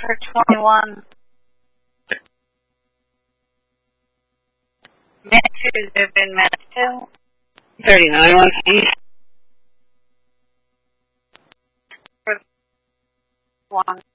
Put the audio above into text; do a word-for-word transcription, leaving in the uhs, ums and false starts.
for twenty-one. Matches have been matched too. thirty-nine one east. For one.